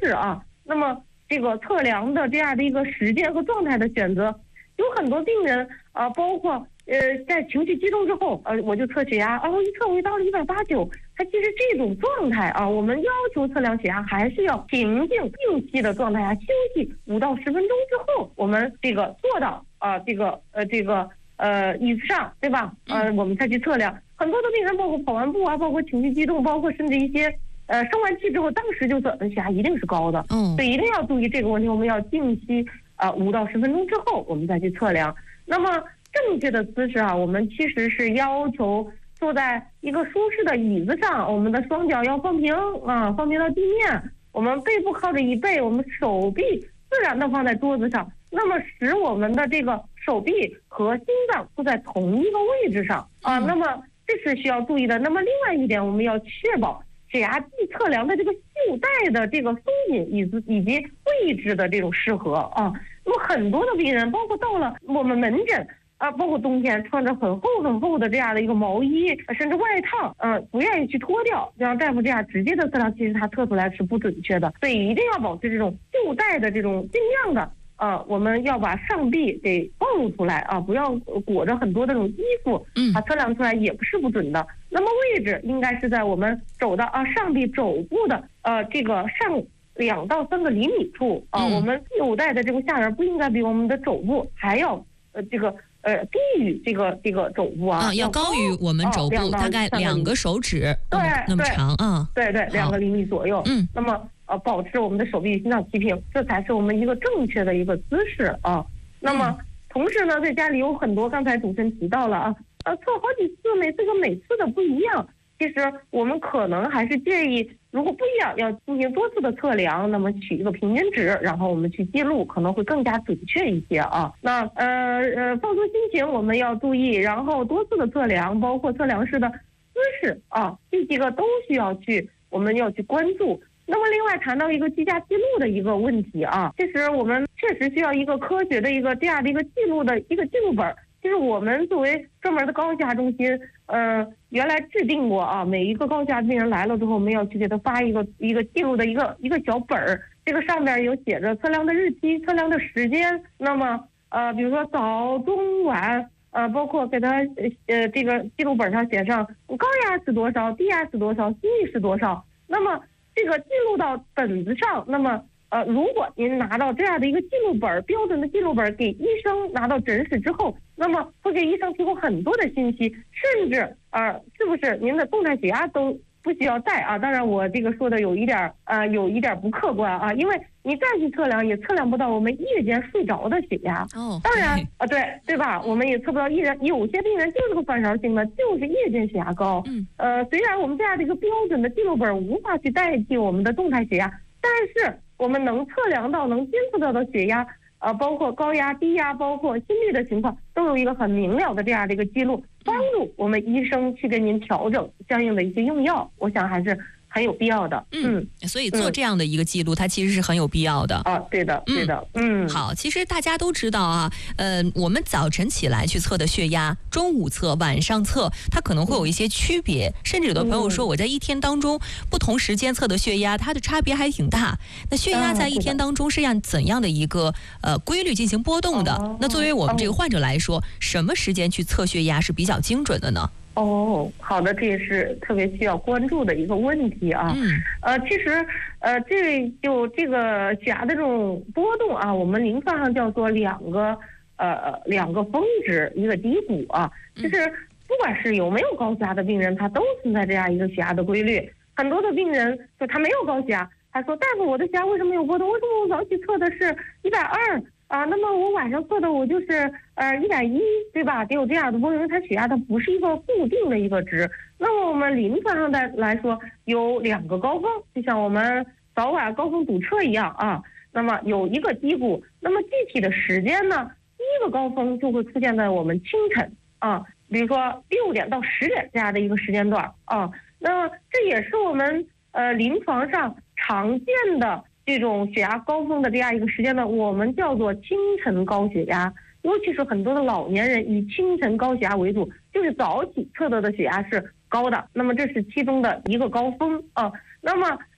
式啊。那么这个测量的这样的一个时间和状态的选择，有很多病人包括在情绪激动之后，我就测血压，我一测我到了189，它其实这种状态啊，我们要求测量血压还是要平静定期的状态下休息5到10分钟之后，我们这个坐到椅子上，对吧？我们再去测量。很多的病人包括跑完步啊，包括情绪激动，包括甚至一些生完气之后，当时就测血压一定是高的，所以一定要注意这个问题。我们要定期5到10分钟之后，我们再去测量。那么正确的姿势啊，我们其实是要求坐在一个舒适的椅子上，我们的双脚要放平放平到地面，我们背部靠着椅背，我们手臂自然的放在桌子上，那么使我们的这个手臂和心脏都在同一个位置上那么这是需要注意的。那么另外一点，我们要确保血压计测量的这个袖带的这个松紧以及位置的这种适合那么很多的病人，包括到了我们门诊包括冬天穿着很厚的这样的一个毛衣，甚至外套，不愿意去脱掉，让大夫这样直接的测量，其实他测出来是不准确的。所以一定要保持这种袖带的这种尽量的我们要把上臂给暴露出来不要裹着很多的这种衣服，测量出来也不是不准的。那么位置应该是在我们肘的上臂肘部的这个上2到3个厘米处我们袖带的这个下缘不应该比我们的肘部还要低于这个肘部要高于我们肘部大概2个手指那么长对2个厘米左右。那么保持我们的手臂与心脏齐平，这才是我们一个正确的一个姿势那么同时呢，在家里有很多刚才主持人提到了测好几次，每次跟每次的不一样。其实我们可能还是建议，如果不一样，要进行多次的测量，那么取一个平均值，然后我们去记录，可能会更加准确一些那放松心情我们要注意，然后多次的测量，包括测量时的姿势这几个都需要我们要去关注。那么另外谈到一个居家记录的一个问题其实我们确实需要一个科学的一个这样的一个记录的一个记录本。其实我们作为专门的高血压中心，原来制定过每一个高血压病人来了之后，我们要去给他发一个记录的一个小本儿，这个上面有写着测量的日期、测量的时间。那么比如说早中晚包括给他这个记录本上写上高压是多少，低压是多少，心率是多少。那么这个记录到本子上，那么如果您拿到这样的一个记录本，标准的记录本给医生拿到诊室之后，那么会给医生提供很多的信息，甚至是不是您的动态血压都不需要带当然我这个说的有一点不客观因为你再去测量也测量不到我们夜间睡着的血压当然对吧？我们也测不到有些病人就是个反烧性的，就是夜间血压高虽然我们这样的一个标准的记录本无法去代替我们的动态血压，但是我们能测量到能监测到的血压包括高压、低压，包括心率的情况，都有一个很明了的这样的一个记录，帮助我们医生去给您调整相应的一些用药，我想还是很有必要的。 所以做这样的一个记录，它其实是很有必要的。 对的。 好，其实大家都知道我们早晨起来去测的血压，中午测、晚上测，它可能会有一些区别，甚至有的朋友说我在一天当中不同时间测的血压，它的差别还挺大。那血压在一天当中是按怎样的一个规律进行波动的？那作为我们这个患者来说，什么时间去测血压是比较精准的呢？ 好的，这也是特别需要关注的一个问题其实这个血压的这种波动我们临床上叫做两个峰值，一个低谷其实不管是有没有高血压的病人，他都存在这样一个血压的规律。很多的病人就他没有高血压，他说大夫我的血压为什么有波动？为什么我早起测的是120那么我晚上测的我就是110，对吧？得有这样的波动，因为它血压它不是一个固定的一个值。那么我们临床上来说有2个高峰，就像我们早晚高峰堵车一样那么有一个低谷。那么具体的时间呢，第一个高峰就会出现在我们清晨比如说6点到10点这样的一个时间段那这也是我们临床上常见的这种血压高峰的这样一个时间段，我们叫做清晨高血压。尤其是很多的老年人以清晨高血压为主，就是早起测得的血压是高的，那么这是其中的一个高峰那么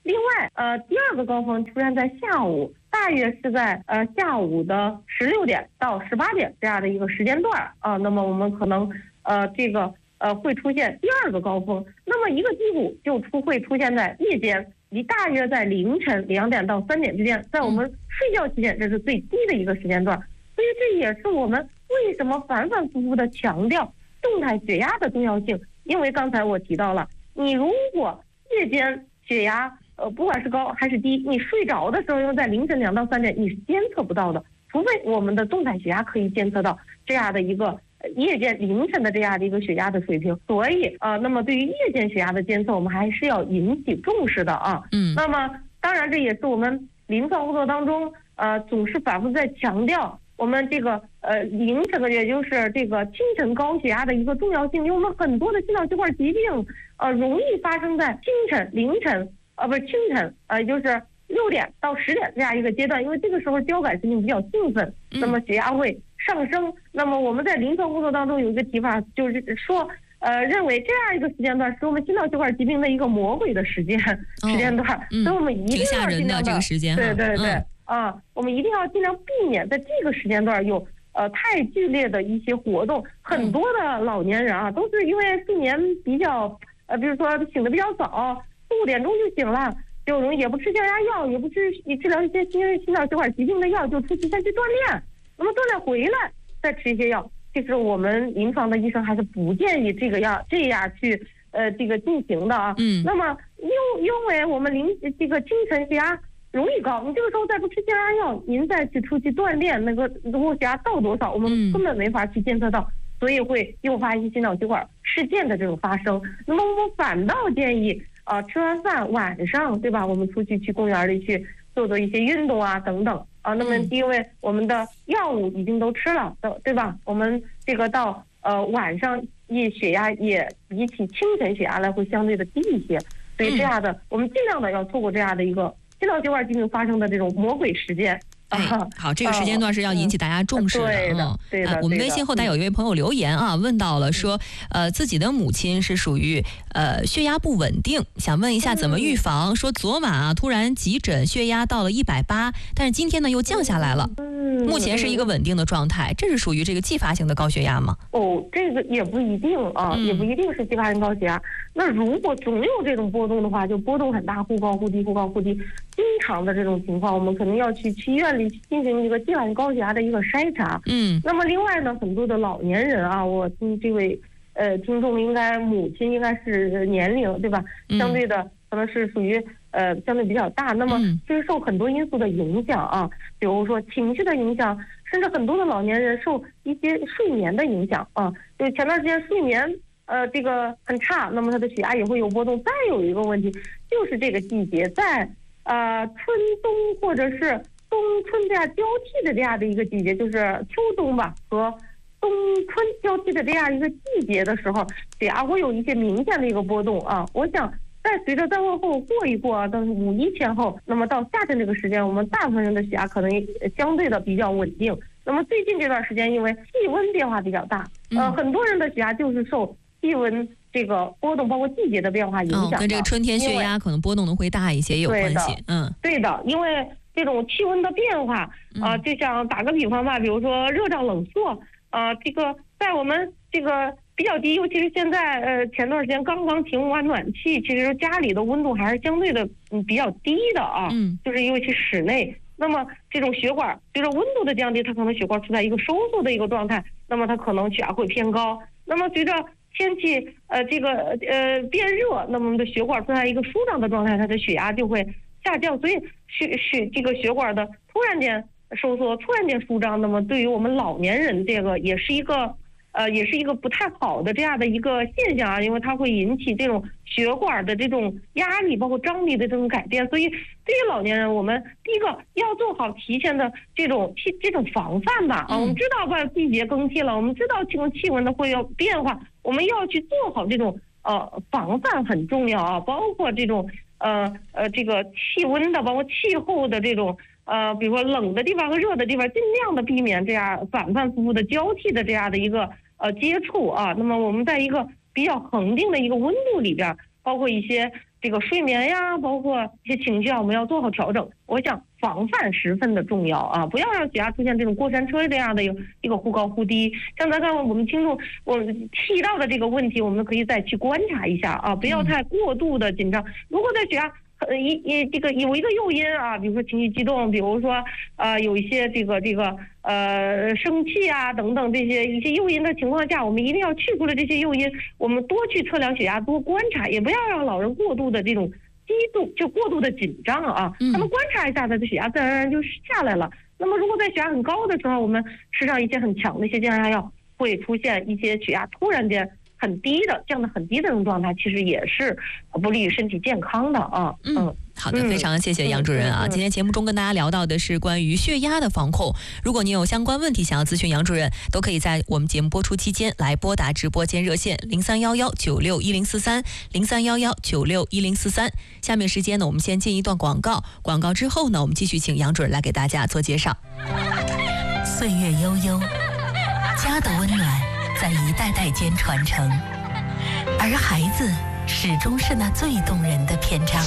另外，第2个高峰出现在下午，大约是在下午的16点到18点这样的一个时间段啊。那么我们可能会出现第2个高峰。那么一个低谷就会出现在夜间，大约在凌晨2点到3点之间，在我们睡觉期间，这是最低的一个时间段。所以这也是我们为什么反反复复的强调动态血压的重要性。因为刚才我提到了，你如果夜间血压不管是高还是低，你睡着的时候，因为在凌晨2到3点你是监测不到的，除非我们的动态血压可以监测到这样的一个夜间凌晨的这样的一个血压的水平。所以那么对于夜间血压的监测，我们还是要引起重视的啊。那么当然这也是我们临床工作当中总是反复在强调我们这个凌晨的，也就是这个清晨高血压的一个重要性。因为我们很多的心脑血管疾病容易发生在凌晨清晨就是6点到10点这样一个阶段，因为这个时候交感神经比较兴奋，那么血压会上升。那么我们在临床工作当中有一个提法，就是说认为这样一个时间段是我们心脑血管疾病的一个魔鬼的时间段，所以我们一定要尽量的这个时间， 对我们一定要尽量避免在这个时间段有太剧烈的一些活动。很多的老年人啊，都是因为睡眠比较比如说醒得比较早，4、5点钟就醒了，就容易也不吃降压药，也不治疗一些心脑血管疾病的药，就出去先去锻炼，那么锻炼回来再吃一些药。其实我们临床的医生还是不建议这样去进行的啊。那么因为我们清晨血压容易高，你这个时候再不吃降压药，您再去出去锻炼，那个如果血压到多少，我们根本没法去监测到，所以会诱发一些心脑血管事件的这种发生。那么我们反倒建议吃完饭晚上，对吧？我们出去公园里去做一些运动啊等等啊。那么因为我们的药物已经都吃了，对吧？我们这个到晚上血压也比起清晨血压来会相对的低一些，所以这样的我们尽量的要错过这样的一个心脑血管疾病发生的这种魔鬼时间。 好，这个时间段是要引起大家重视的。 对的。 我们微信后台有一位朋友留言问到了说，自己的母亲是属于血压不稳定，想问一下怎么预防。说昨晚突然急诊血压到了180，但是今天呢又降下来了。目前是一个稳定的状态，这是属于这个继发性的高血压吗？ 这个也不一定也不一定是继发性高血压。那如果总有这种波动的话，就波动很大，忽高忽低，忽高忽低，经常的这种情况，我们可能要去医院里进行一个继发性高血压的一个筛查。那么另外呢，很多的老年人我这位听众母亲应该是年龄对吧？相对的可能是属于相对比较大，那么其实受很多因素的影响比如说情绪的影响，甚至很多的老年人受一些睡眠的影响就前段时间睡眠这个很差，那么他的血压也会有波动。再有一个问题就是这个季节在春冬或者是冬春这样交替的这样的一个季节，就是秋冬吧和冬春交替的这样一个季节的时候，血压会有一些明显的一个波动我想随着再往后过一过到5一前后，那么到夏天这个时间，我们大部分人的血压可能相对的比较稳定。那么最近这段时间，因为气温变化比较大，很多人的血压就是受气温这个波动，包括季节的变化影响跟这个春天血压可能波动的会大一些也有关系。 对的，因为这种气温的变化就像打个比方吧，比如说热胀冷缩这个在我们这个比较低，尤其是现在前段时间刚刚停完暖气，其实家里的温度还是相对的比较低的就是因为是室内，那么这种血管随着温度的降低，它可能血管处在一个收缩的一个状态，那么它可能血压会偏高。那么随着天气变热，那么我们的血管处在一个舒张的状态，它的血压就会下降，所以这个血管的突然间收缩，突然间舒张，那么对于我们老年人这个也是一个不太好的这样的一个现象因为它会引起这种血管的这种压力，包括张力的这种改变。所以对于老年人，我们第一个要做好提前的这种防范吧我们知道季节更替了，我们知道气温的会有变化，我们要去做好这种防范很重要包括这种这个气温的，包括气候的这种比如说冷的地方和热的地方，尽量的避免这样反反复复的交替的这样的一个接触那么我们在一个比较恒定的一个温度里边，包括一些这个睡眠呀，包括一些情绪啊，我们要做好调整。我想防范十分的重要啊，不要让血压出现这种过山车这样的一个忽高忽低。像咱看我们听众我们提到的这个问题，我们可以再去观察一下啊，不要太过度的紧张。如果在血压这个有一个诱因啊，比如说情绪激动，比如说有一些生气啊等等这些一些诱因的情况下，我们一定要去除了这些诱因，我们多去测量血压，多观察，也不要让老人过度的这种激动，就过度的紧张啊。他们观察一下，他的血压自然而然就下来了。那么如果在血压很高的时候，我们吃上一些很强的一些降压药，会出现一些血压突然间很低的降得很低的这种状态，其实也是不利于身体健康的啊。 好的，非常谢谢杨主任啊。今天节目中跟大家聊到的是关于血压的防控。如果您有相关问题想要咨询杨主任，都可以在我们节目播出期间来拨打直播间热线03119610430311961043。下面时间呢，我们先进一段广告，广告之后呢，我们继续请杨主任来给大家做介绍。 岁月悠悠，家的温暖在一代代间传承，而孩子始终是那最动人的篇章。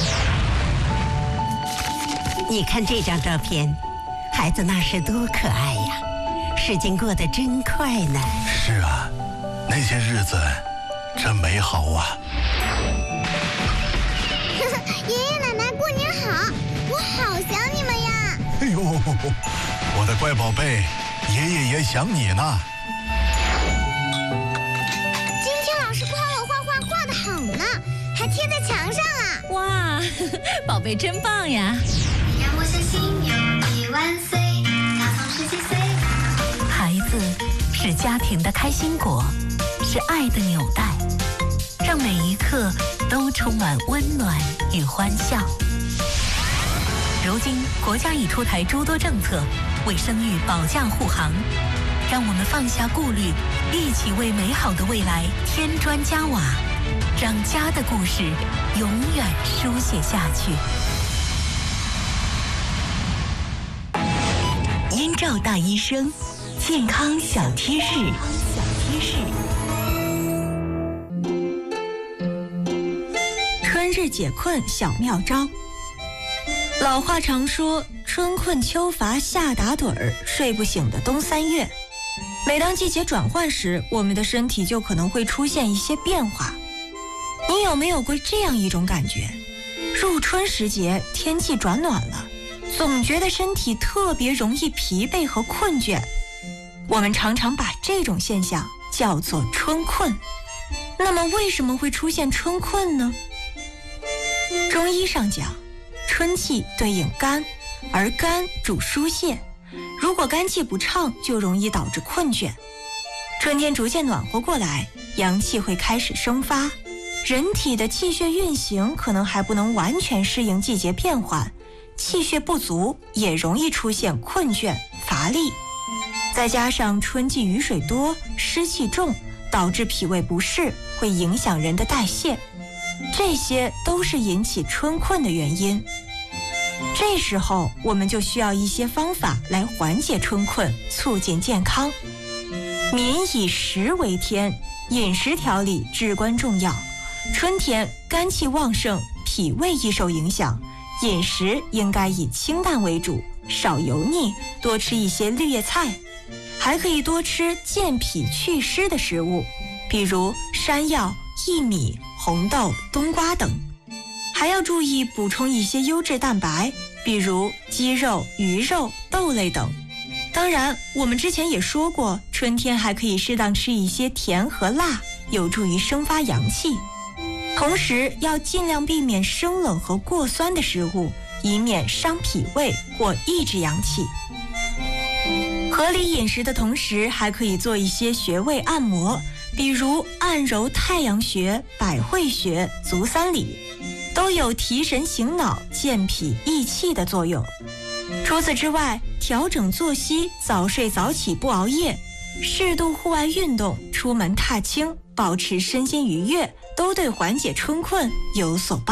你看这张照片，孩子那是多可爱呀！时间过得真快呢。 是啊，那些日子真美好啊！ 爷爷奶奶过年好，我好想你们呀！ 哎呦，我的乖宝贝，爷爷也想你呢。 今天老师夸我画画画得好呢，还贴在墙上啊！ 哇，宝贝真棒呀！ 让我相信有你万岁，大从17岁。 孩子是家庭的开心果，是爱的纽带，让每一刻都充满温暖与欢笑。如今国家已出台诸多政策，为生育保驾护航，让我们放下顾虑，一起为美好的未来添砖加瓦，让家的故事永远书写下去。 燕赵大医生，健康小贴士。 春日解困小妙招。老话常说，春困秋乏夏打盹儿，睡不醒的冬3月。每当季节转换时，我们的身体就可能会出现一些变化。你有没有过这样一种感觉？入春时节，天气转暖了，总觉得身体特别容易疲惫和困倦。我们常常把这种现象叫做春困。那么为什么会出现春困呢？中医上讲，春气对应肝，而肝主疏泄，如果肝气不畅，就容易导致困倦。春天逐渐暖和过来，阳气会开始生发，人体的气血运行可能还不能完全适应季节变换，气血不足也容易出现困倦乏力。再加上春季雨水多，湿气重，导致脾胃不适，会影响人的代谢，这些都是引起春困的原因。这时候我们就需要一些方法来缓解春困，促进健康。民以食为天，饮食调理至关重要。春天肝气旺盛，脾胃易受影响，饮食应该以清淡为主，少油腻，多吃一些绿叶菜，还可以多吃健脾祛湿的食物，比如山药、薏米、红豆、冬瓜等。还要注意补充一些优质蛋白，比如鸡肉、鱼肉、豆类等。当然，我们之前也说过，春天还可以适当吃一些甜和辣，有助于生发阳气。同时要尽量避免生冷和过酸的食物，以免伤脾胃或抑制阳气。合理饮食的同时，还可以做一些穴位按摩，比如按揉太阳穴、百会穴、足三里，都有提神醒脑、健脾益气的作用。除此之外，调整作息，早睡早起不熬夜，适度户外运动，出门踏青，保持身心愉悦，都对缓解春困有所帮助。